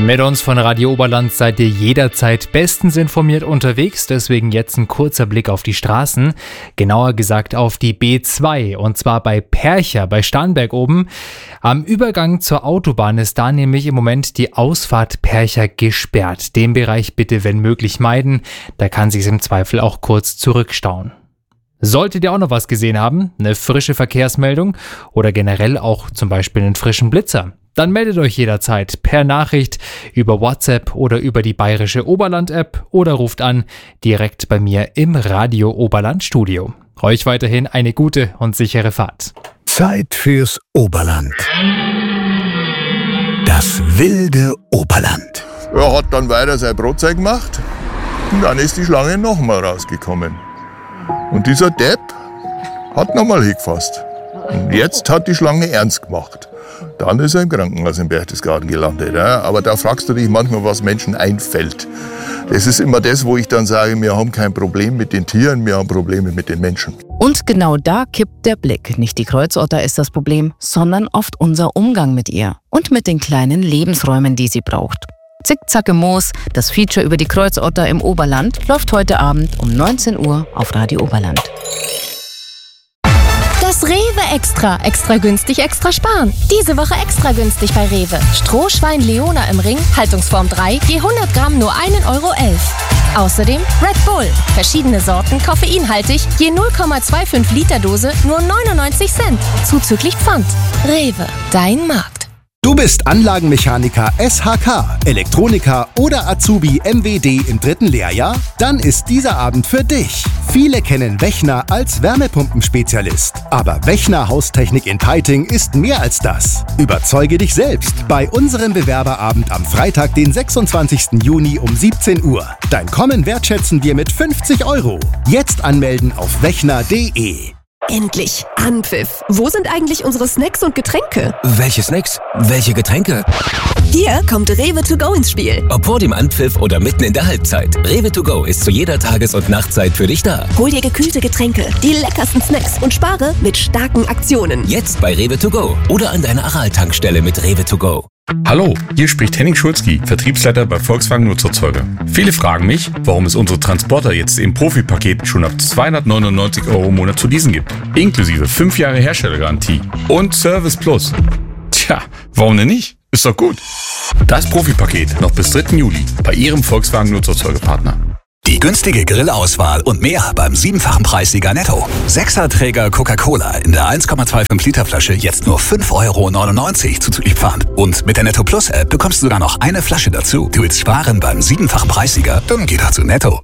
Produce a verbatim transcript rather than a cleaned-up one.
Mit uns von Radio Oberland seid ihr jederzeit bestens informiert unterwegs, deswegen jetzt ein kurzer Blick auf die Straßen, genauer gesagt auf die B zwei und zwar bei Percha, bei Starnberg oben. Am Übergang zur Autobahn ist da nämlich im Moment die Ausfahrt Percha gesperrt. Den Bereich bitte wenn möglich meiden, da kann sich's im Zweifel auch kurz zurückstauen. Solltet ihr auch noch was gesehen haben, eine frische Verkehrsmeldung oder generell auch zum Beispiel einen frischen Blitzer, dann meldet euch jederzeit per Nachricht über WhatsApp oder über die Bayerische Oberland-App oder ruft an direkt bei mir im Radio Oberland Studio. Euch weiterhin eine gute und sichere Fahrt. Zeit fürs Oberland. Das wilde Oberland. Er hat dann weiter sein Brotzeit gemacht und dann ist die Schlange nochmal rausgekommen. Und dieser Depp hat nochmal hingefasst. Und jetzt hat die Schlange ernst gemacht. Dann ist er im Krankenhaus in Berchtesgaden gelandet. Ja? Aber da fragst du dich manchmal, was Menschen einfällt. Das ist immer das, wo ich dann sage, wir haben kein Problem mit den Tieren, wir haben Probleme mit den Menschen. Und genau da kippt der Blick. Nicht die Kreuzotter ist das Problem, sondern oft unser Umgang mit ihr und mit den kleinen Lebensräumen, die sie braucht. Zickzack im Moos, das Feature über die Kreuzotter im Oberland, läuft heute Abend um neunzehn Uhr auf Radio Oberland. Das Rewe Extra. Extra günstig, extra sparen. Diese Woche extra günstig bei Rewe. Strohschwein Leona im Ring, Haltungsform drei, je hundert Gramm nur ein Euro elf. Außerdem Red Bull. Verschiedene Sorten, koffeinhaltig, je null Komma fünfundzwanzig Liter Dose, nur neunundneunzig Cent. Zuzüglich Pfand. Rewe, dein Markt. Du bist Anlagenmechaniker S H K, Elektroniker oder Azubi M W D im dritten Lehrjahr? Dann ist dieser Abend für dich. Viele kennen Wechner als Wärmepumpenspezialist. Aber Wechner Haustechnik in Peiting ist mehr als das. Überzeuge dich selbst bei unserem Bewerberabend am Freitag, den sechsundzwanzigsten Juni um siebzehn Uhr. Dein Kommen wertschätzen wir mit fünfzig Euro. Jetzt anmelden auf wechner punkt de. Endlich! Anpfiff! Wo sind eigentlich unsere Snacks und Getränke? Welche Snacks? Welche Getränke? Hier kommt Rewe to go ins Spiel. Ob vor dem Anpfiff oder mitten in der Halbzeit. Rewe to go ist zu jeder Tages- und Nachtzeit für dich da. Hol dir gekühlte Getränke, die leckersten Snacks und spare mit starken Aktionen. Jetzt bei Rewe to go oder an deiner Aral-Tankstelle mit Rewe to go. Hallo, hier spricht Henning Schulzki, Vertriebsleiter bei Volkswagen Nutzerzeuger. Viele fragen mich, warum es unsere Transporter jetzt im Profi-Paket schon ab zweihundertneunundneunzig Euro im Monat zu leasen gibt. Inklusive fünf Jahre Herstellergarantie und Service Plus. Tja, warum denn nicht? Ist doch gut. Das Profi-Paket noch bis dritten Juli bei Ihrem Volkswagen Nutzerzeugerpartner. Die günstige Grillauswahl und mehr beim siebenfachen Preissieger Netto. Sechserträger Coca-Cola in der eins Komma fünfundzwanzig Liter Flasche jetzt nur fünf Euro neunundneunzig zuzüglich Pfand. Und mit der Netto Plus App bekommst du sogar noch eine Flasche dazu. Du willst sparen beim siebenfachen Preissieger? Dann geh doch zu Netto.